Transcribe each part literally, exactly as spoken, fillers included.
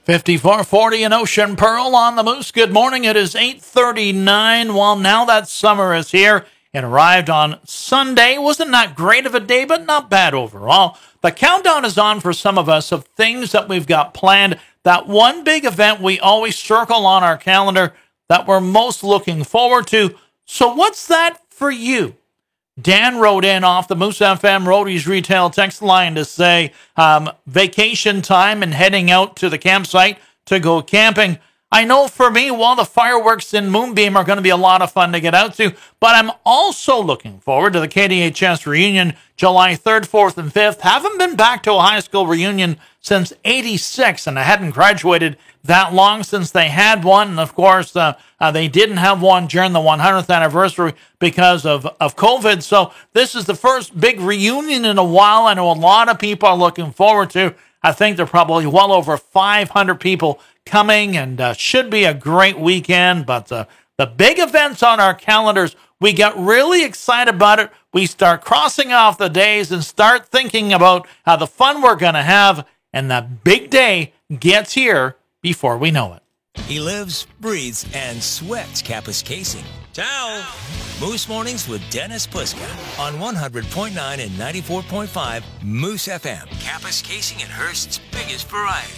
fifty-four forty in Ocean Pearl on the Moose. Good morning. It is eight thirty-nine. Well, now that summer is here. It arrived on Sunday. Wasn't that great of a day, but not bad overall. The countdown is on for some of us of things that we've got planned. That one big event we always circle on our calendar that we're most looking forward to. So what's that for you? Dan wrote in off the Moose F M Roadies Retail text line to say um, vacation time and heading out to the campsite to go camping. I know for me, while the fireworks in Moonbeam are going to be a lot of fun to get out to, but I'm also looking forward to the K D H S reunion July third, fourth, and fifth. Haven't been back to a high school reunion since eighty-six, and I hadn't graduated that long since they had one. And of course, uh, uh, they didn't have one during the one hundredth anniversary because of, of COVID. So this is the first big reunion in a while. I know a lot of people are looking forward to. I think there are probably well over five hundred people coming, and uh, should be a great weekend. But uh, the big events on our calendars, we get really excited about it. We start crossing off the days and start thinking about how the fun we're going to have. And that big day gets here before we know it. He lives, breathes, and sweats Kapuskasing. Ciao! Moose Mornings with Dennis Puska on one hundred point nine and ninety-four point five Moose F M. Kapuskasing and Hearst's biggest variety.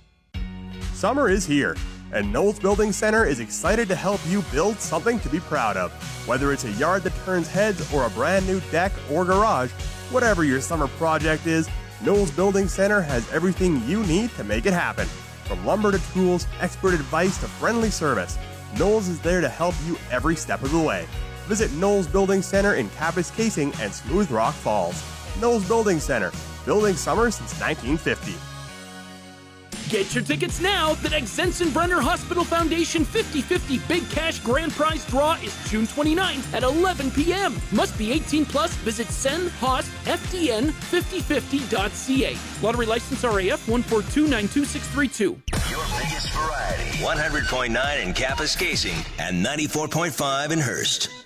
Summer is here, and Knowles Building Center is excited to help you build something to be proud of. Whether it's a yard that turns heads or a brand new deck or garage, whatever your summer project is, Knowles Building Center has everything you need to make it happen. From lumber to tools, expert advice to friendly service, Knowles is there to help you every step of the way. Visit Knowles Building Center in Kapuskasing and Smooth Rock Falls. Knowles Building Center, building summer since nineteen fifty. Get your tickets now. The next Sensenbrenner Hospital Foundation fifty fifty Big Cash Grand Prize Draw is June twenty-ninth at eleven p.m. Must be eighteen plus. Visit sen hosp f d n fifty fifty dot c a. Lottery license R A F one four two nine two six three two. Your biggest variety. one hundred point nine in Kapuskasing and ninety-four point five in Hearst.